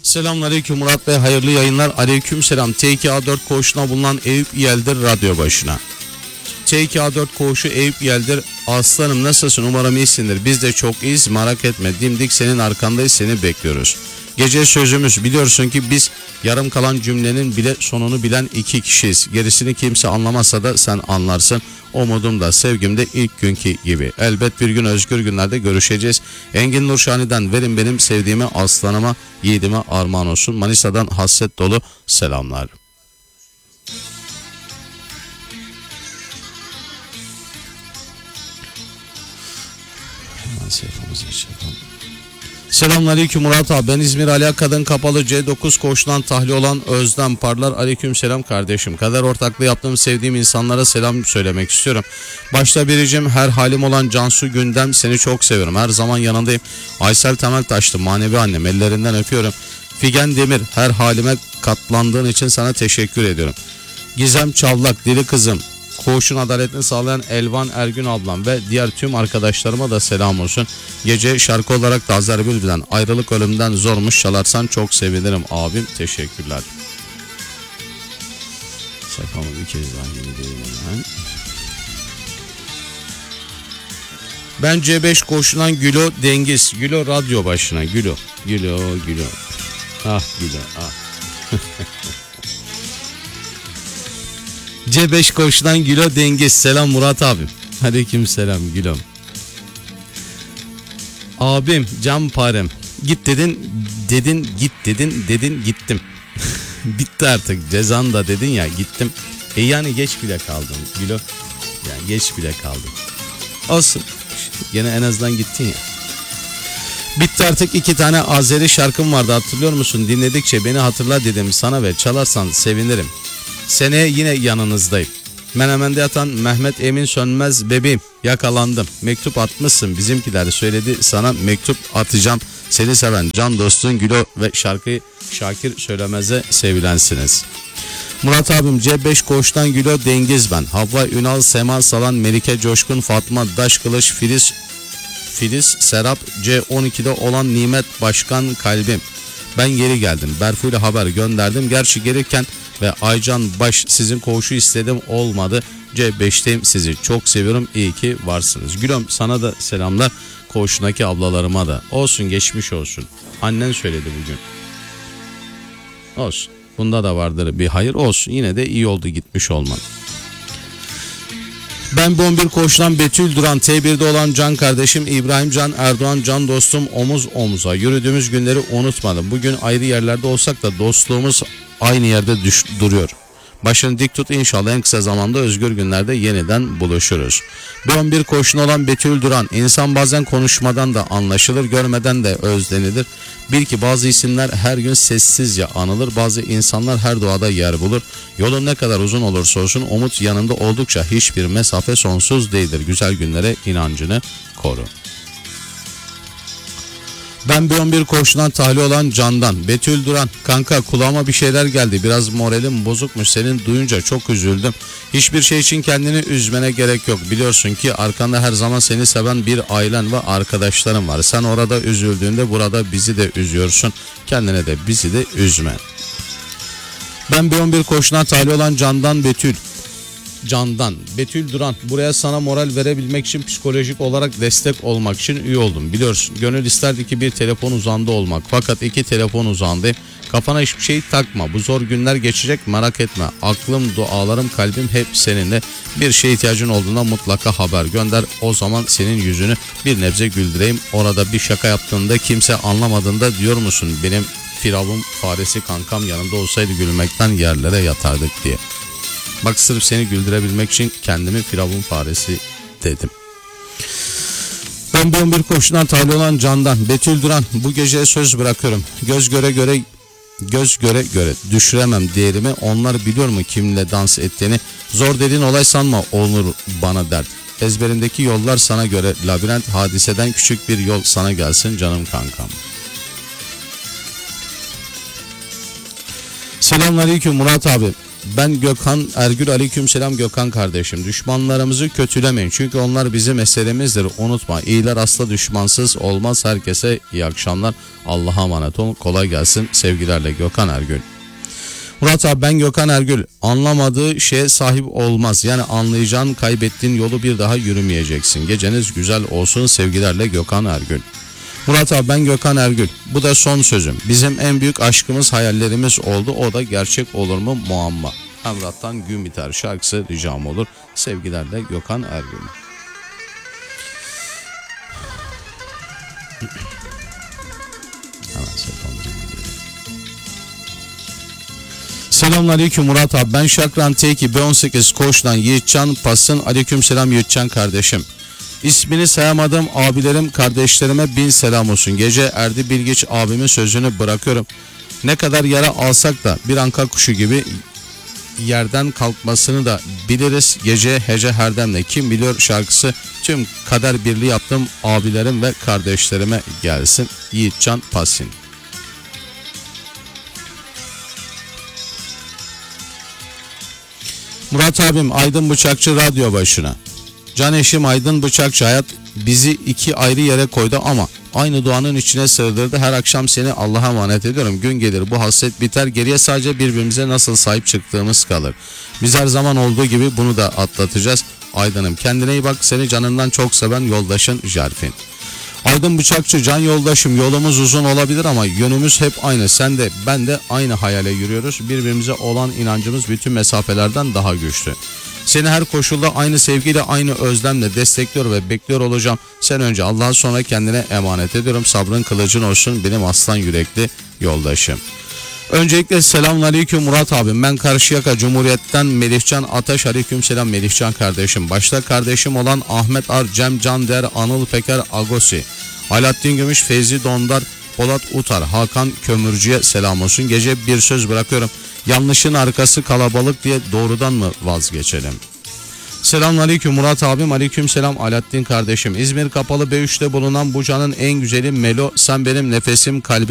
Selamünaleyküm Murat Bey, hayırlı yayınlar. Aleykümselam. T2A4 koğuşuna bulunan Eyüp Yeldir radyo başına. T2A4 koğuşu Eyüp Yeldir. Aslanım nasılsın? Umarım iyisindir. Biz de çok iyiyiz, merak etme. Dimdik senin arkandayız, seni bekliyoruz. Gece sözümüz, biliyorsun ki biz yarım kalan cümlenin bile sonunu bilen iki kişiyiz. Gerisini kimse anlamazsa da sen anlarsın. Umudum da sevgim de ilk günkü gibi. Elbet bir gün özgür günlerde görüşeceğiz. Engin Nurşani'den verin benim sevdiğimi aslanıma, yiğidime armağan olsun. Manisa'dan hasret dolu selamlar. Hemen sayfamızı açalım. Selamünaleyküm Murat abi, ben İzmir Aliya Kadın Kapalı C9 koğuşundan tahliye olan Özlem Parlar. Aleykümselam kardeşim. Kader ortaklığı yaptığım sevdiğim insanlara selam söylemek istiyorum. Başta biricim her halim olan Cansu Gündem, seni çok seviyorum. Her zaman yanındayım. Aysel Temeltaşlı manevi annem, ellerinden öpüyorum. Figen Demir, her halime katlandığın için sana teşekkür ediyorum. Gizem Çavlak, deli kızım, koğuşun adaletini sağlayan Elvan Ergün ablam ve diğer tüm arkadaşlarıma da selam olsun. Gece şarkı olarak da Azer Bülbül'den ayrılık ölümden zormuş çalarsan çok sevinirim abim, teşekkürler. Sayfamı bir kez daha yenileyim hemen. Ben C5 koğuşundan Gülo Dengiz. Gülo radyo başına. Gülo. Ah Gülo ah. C5 koğuşundan Gülo Dengiz. Selam Murat abim. Aleyküm selam Gülom. Abim canparem. Git dedin git dedin gittim. Bitti artık cezan da dedin ya, gittim. Yani geç bile kaldım Gülo. Yani geç bile kaldım. Olsun. Gene en azından gittin ya. Bitti artık, 2 tane Azeri şarkım vardı, hatırlıyor musun? Dinledikçe beni hatırla dedim sana ve çalarsan sevinirim. Seneye yine yanınızdayım. Menemen'de yatan Mehmet Emin Sönmez bebeğim, yakalandım. Mektup atmışsın, bizimkiler söyledi sana mektup atacağım. Seni seven can dostun Gülo ve şarkıyı Şakir Söylemez'e sevilensiniz. Murat abim C5 koğuştan Gülo Dengiz ben. Havva Ünal, Sema Salan, Melike Coşkun, Fatma Daşkılıç, Filiz Serap, C12'de olan Nimet Başkan kalbim. Ben geri geldim. Berfu ile haber gönderdim. Gerçi gelirken ve Aycan Baş sizin koğuşu istedim, olmadı. C5'teyim, sizi çok seviyorum. İyi ki varsınız. Gülüm sana da selamlar. Koğuşundaki ablalarıma da. Olsun, geçmiş olsun. Annen söyledi bugün. Olsun. Bunda da vardır bir hayır, olsun. Yine de iyi oldu gitmiş olman. Ben Bombir koğuştan Betül Duran, T1'de olan can kardeşim İbrahim Can Erdoğan, can dostum, omuz omuza yürüdüğümüz günleri unutmadım. Bugün ayrı yerlerde olsak da dostluğumuz aynı yerde duruyor. Başını dik tut, inşallah en kısa zamanda özgür günlerde yeniden buluşuruz. B11 koğuşun olan Betül Duran, insan bazen konuşmadan da anlaşılır, görmeden de özlenilir. Bil ki bazı isimler her gün sessizce anılır, bazı insanlar her duada yer bulur. Yolun ne kadar uzun olursa olsun umut yanında oldukça hiçbir mesafe sonsuz değildir. Güzel günlere inancını koru. Ben B11 koğuşundan tahliye olan Candan. Betül Duran, kanka kulağıma bir şeyler geldi, biraz moralim bozukmuş, senin duyunca çok üzüldüm. Hiçbir şey için kendini üzmene gerek yok, biliyorsun ki arkanda her zaman seni seven bir ailen ve arkadaşların var. Sen orada üzüldüğünde burada bizi de üzüyorsun, kendine de bizi de üzme. Ben B11 koğuşundan tahliye olan Candan Betül Duran, buraya sana moral verebilmek için, psikolojik olarak destek olmak için üye oldum. Biliyorsun gönül isterdi ki bir telefon uzağında olmak, fakat 2 telefon uzağındayım. Kafana hiçbir şey takma, bu zor günler geçecek, merak etme. Aklım, dualarım, kalbim hep seninle. Bir şeye ihtiyacın olduğunda mutlaka haber gönder, o zaman senin yüzünü bir nebze güldüreyim. Orada bir şaka yaptığında, kimse anlamadığında diyor musun benim firavun faresi kankam yanında olsaydı gülmekten yerlere yatardık diye. Bak, sırf seni güldürebilmek için kendimi firavun faresi dedim. Ben B11 koğuşundan tahliye olan Candan. Betül Duran, bu geceye söz bırakıyorum. Göz göre göre düşüremem değerimi. Onlar biliyor mu kimle dans ettiğini? Zor dediğin olay sanma olur bana dert. Ezberindeki yollar sana göre labirent, hadiseden küçük bir yol sana gelsin canım kankam. Selamünaleyküm Murat abi. Ben Gökhan Ergül, aleykümselam Gökhan kardeşim. Düşmanlarımızı kötülemeyin çünkü onlar bizim meselemizdir. Unutma, iyiler asla düşmansız olmaz. Herkese iyi akşamlar. Allah'a emanet olun. Kolay gelsin. Sevgilerle Gökhan Ergül. Murat abi, ben Gökhan Ergül. Anlamadığı şeye sahip olmaz. Yani anlayacağın, kaybettiğin yolu bir daha yürümeyeceksin. Geceniz güzel olsun. Sevgilerle Gökhan Ergül. Murat abi, ben Gökhan Ergül. Bu da son sözüm. Bizim en büyük aşkımız, hayallerimiz oldu. O da gerçek olur mu? Muamma. Emrah'tan Gün Biter şarkısı ricam olur. Sevgilerle Gökhan Ergül. Selamünaleyküm Murat abi. Ben Şakran Teki B18 Koç'tan Yiğitcan Pas'ın. Aleykümselam Yiğitcan kardeşim. İsmini sayamadığım abilerim, kardeşlerime bin selam olsun. Gece Erdi Bilgiç abimin sözünü bırakıyorum. Ne kadar yara alsak da bir anka kuşu gibi yerden kalkmasını da biliriz. Gece hece herdemle kim biliyor şarkısı tüm kader birliği yaptığım abilerim ve kardeşlerime gelsin. Yiğitcan Pasin. Murat abim, Aydın Bıçakçı radyo başına. Can eşim Aydın Bıçakçı, hayat bizi iki ayrı yere koydu ama aynı duanın içine sığdırdı. Her akşam seni Allah'a emanet ediyorum. Gün gelir bu hasret biter, geriye sadece birbirimize nasıl sahip çıktığımız kalır. Biz her zaman olduğu gibi bunu da atlatacağız. Aydın'ım, kendine iyi bak, seni canından çok seven yoldaşın Jarfin. Aydın Bıçakçı, can yoldaşım, yolumuz uzun olabilir ama yönümüz hep aynı. Sen de ben de aynı hayale yürüyoruz. Birbirimize olan inancımız bütün mesafelerden daha güçlü. Seni her koşulda aynı sevgiyle, aynı özlemle destekliyor ve bekliyor olacağım. Sen önce Allah'a, sonra kendine emanet ediyorum. Sabrın kılıcın olsun benim aslan yürekli yoldaşım. Öncelikle selamünaleyküm Murat abim. Ben Karşıyaka Cumhuriyet'ten Melihcan Ataş. Aleykümselam Melihcan kardeşim. Başta kardeşim olan Ahmet Ar, Cem Cander, Anıl Peker Agosi, Alaaddin Gümüş, Feyzi Dondar, Polat Utar, Hakan Kömürcü'ye selam olsun. Gece bir söz bırakıyorum. Yanlışın arkası kalabalık diye doğrudan mı vazgeçelim? Selamünaleyküm Murat abim. Aleykümselam Alaaddin kardeşim. İzmir Kapalı B3'te bulunan bu canın en güzeli Melo. Sen benim nefesim, kalbim.